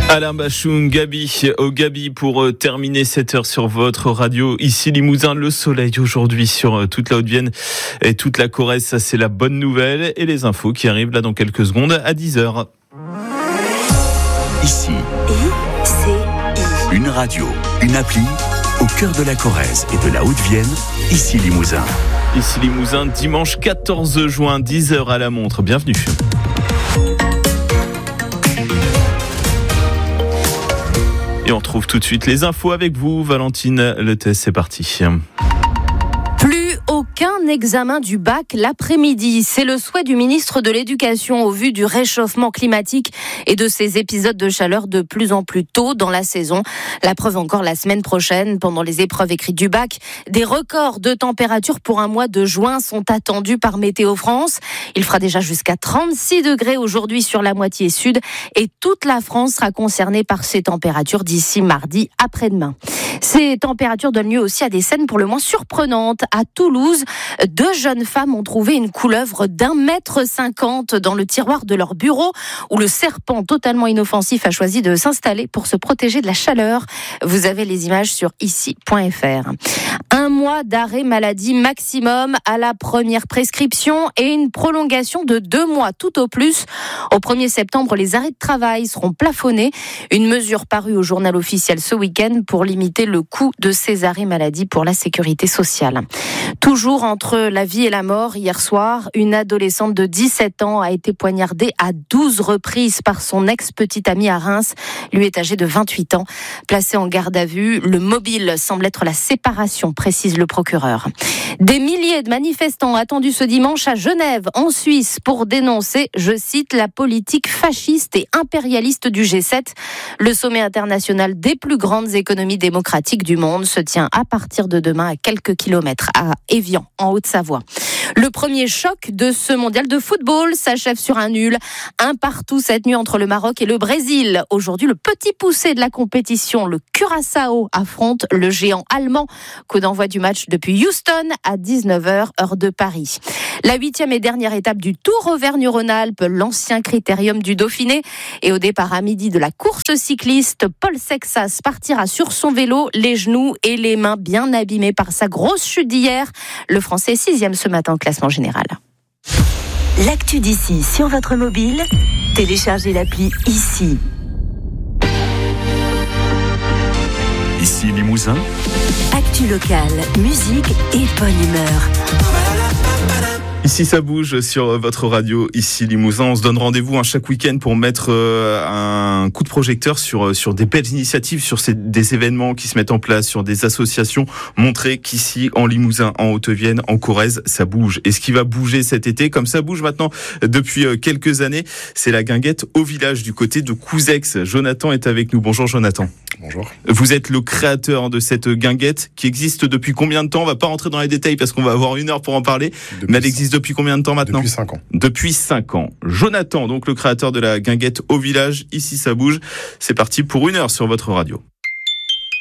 Alain Bachung, Gabi pour terminer cette heure sur votre radio. Ici Limousin, le soleil aujourd'hui sur toute la Haute-Vienne et toute la Corrèze. Ça, c'est la bonne nouvelle. Et les infos qui arrivent là dans quelques secondes à 10h. Ici, une radio, une appli au cœur de la Corrèze et de la Haute-Vienne. Ici Limousin. Ici Limousin, dimanche 14 juin, 10h à la montre. Bienvenue. Et on retrouve tout de suite les infos avec vous, Valentine Letes, c'est parti. Plus aucun examen du bac l'après-midi. C'est le souhait du ministre de l'Éducation au vu du réchauffement climatique et de ces épisodes de chaleur de plus en plus tôt dans la saison. La preuve encore la semaine prochaine, pendant les épreuves écrites du bac, des records de température pour un mois de juin sont attendus par Météo France. Il fera déjà jusqu'à 36 degrés aujourd'hui sur la moitié sud et toute la France sera concernée par ces températures d'ici mardi après-demain. Ces températures donnent lieu aussi à des scènes pour le moins surprenantes. À Toulouse, 2 jeunes femmes ont trouvé une couleuvre d'1,50 m dans le tiroir de leur bureau où le serpent totalement inoffensif a choisi de s'installer pour se protéger de la chaleur. Vous avez les images sur ici.fr. 1 mois d'arrêt maladie maximum à la première prescription et une prolongation de 2 mois tout au plus. Au 1er septembre, les arrêts de travail seront plafonnés. Une mesure parue au journal officiel ce week-end pour limiter le coût de ces arrêts maladie pour la sécurité sociale. Toujours entre la vie et la mort, hier soir, une adolescente de 17 ans a été poignardée à 12 reprises par son ex-petite amie à Reims. Lui est âgé de 28 ans. Placé en garde à vue, le mobile semble être la séparation, précise le procureur. Des milliers de manifestants attendus ce dimanche à Genève, en Suisse, pour dénoncer, je cite, la politique fasciste et impérialiste du G7. Le sommet international des plus grandes économies démocratiques du monde se tient à partir de demain à quelques kilomètres à Évian, en Haute-Savoie. Le premier choc de ce mondial de football s'achève sur un nul. 1-1 cette nuit entre le Maroc et le Brésil. Aujourd'hui, le petit poussé de la compétition, le Curaçao, affronte le géant allemand. Coup d'envoi du match depuis Houston à 19h, heure de Paris. La 8e et dernière étape du Tour Auvergne-Rhône-Alpes, l'ancien critérium du Dauphiné. Et au départ à midi de la course cycliste, Paul Sexas partira sur son vélo, les genoux et les mains bien abîmés par sa grosse chute d'hier. Le Français est 6e ce matin au classement général. L'actu d'ici sur votre mobile, téléchargez l'appli Ici. Ici Limousin. Actu locale, musique et bonne humeur. Ici ça bouge sur votre radio, ici Limousin. On se donne rendez-vous chaque week-end pour mettre un coup de projecteur sur des belles initiatives, sur des événements qui se mettent en place, sur des associations. Montrer qu'ici en Limousin, en Haute-Vienne, en Corrèze, ça bouge. Et ce qui va bouger cet été, comme ça bouge maintenant depuis quelques années, c'est la guinguette au village du côté de Couzex. Jonathan est avec nous. Bonjour Jonathan. Bonjour. Vous êtes le créateur de cette guinguette qui existe depuis combien de temps ? On va pas rentrer dans les détails parce qu'on va avoir 1 heure pour en parler. Mais elle existe depuis combien de temps maintenant ? Depuis 5 ans. Depuis 5 ans. Jonathan, donc le créateur de la guinguette au village, ici ça bouge. C'est parti pour 1 heure sur votre radio.